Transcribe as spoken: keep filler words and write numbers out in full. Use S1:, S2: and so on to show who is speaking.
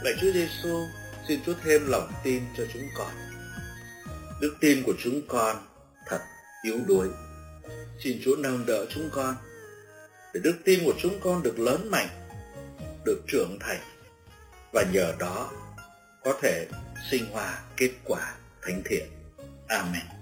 S1: Lạy Chúa Giêsu, xin Chúa thêm lòng tin cho chúng con. Đức tin của chúng con thật yếu đuối. Xin Chúa nâng đỡ chúng con, để đức tin của chúng con được lớn mạnh, được trưởng thành, và nhờ đó có thể sinh hoa kết quả thánh thiện. Amen.